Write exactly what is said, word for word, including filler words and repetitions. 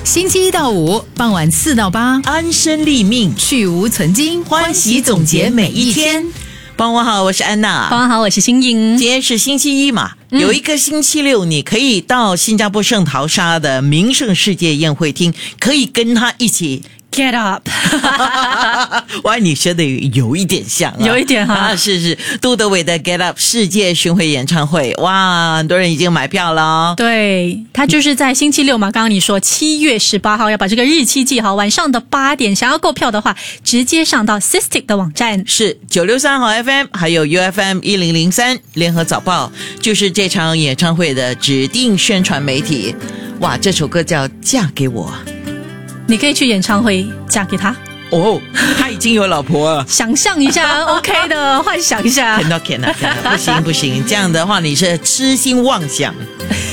星期一到五傍晚四到八， 安身立命， 去无存菁， 欢喜总结每一天。傍晚好，我是安娜。 傍晚好，我是新颖。 今天是星期一嘛，嗯、有一个星期六，你可以到新加坡圣淘沙的名胜世界宴会厅，可以跟他一起。 Get up 哇，你学的有一点像、啊、 有一点哈、啊、 是是杜德伟的 Get Up 世界巡回演唱会，哇，很多人已经买票了。 对，他就是在星期六嘛，刚刚你说七月十八号要把这个日期记好，晚上的八点，想要购票的话直接上到 Sistik 的网站， 是九六三号 F M 还有 U F M 一零零三联合早报，就是这场演唱会的指定宣传媒体。哇，这首歌叫嫁给我， 你可以去演唱会嫁给他哦，他已经有老婆了。 想象一下OK 的，幻想一下。 看到看到看到，不行不行，这样的话你是痴心妄想。